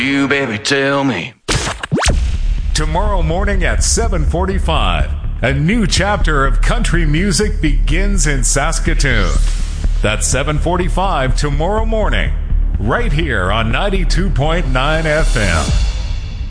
You baby, tell me. Tomorrow morning at 7:45, a new chapter of country music begins in Saskatoon. That's 7:45 tomorrow morning, right here on 92.9 FM.